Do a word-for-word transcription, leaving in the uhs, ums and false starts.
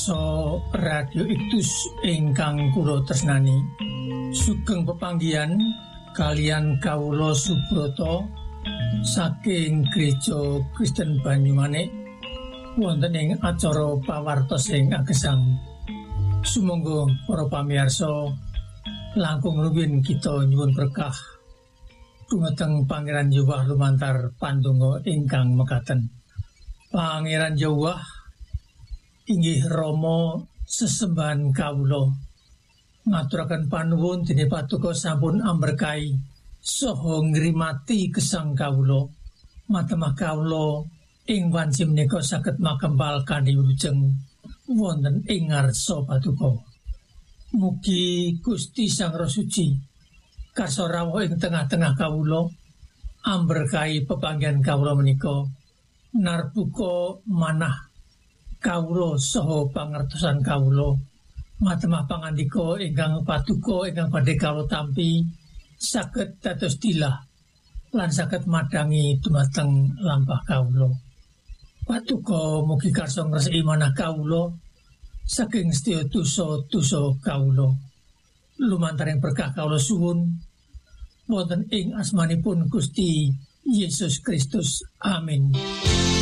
So radio Iktus ingkang kula tresnani, sugeng pepanggihan kalian kawula Subroto saking Gereja Kristen Banyumanik wonten ing acara pawartos ing agesang. Sumangga para pamirsa langkung rumiyin kita nyuwun berkah dumateng Pangeran Yahweh lumantar pandonga ingkang mekaten. Pangeran Yahweh inggih Rama sesembahan kawula, ngaturaken panuwun dene Paduka sampun amberkahi saha ngrimati gesang kawula. Matemah kawula ing wanci menika saged makempal kanthi wilujeng wonten ing ngarsa Paduka. Mugi Gusti Sang Roh Suci karsa rawuh ing tengah-tengah kawula, amberkahi pepanggihan kawula menika, narbuka manah kawula saha pangertosan kawula. Matemah pangandika ingkang Paduka ingkang badhe kawula tampi saged dados dilah lan saged madangi dumateng lampah kawula. Paduka mugi karsa ngresiki manah kawula saking sedaya dosa-dosa kawula. Lumantaring berkah kawula suwun wonten ing asmanipun Gusti Yesus Kristus. Amin.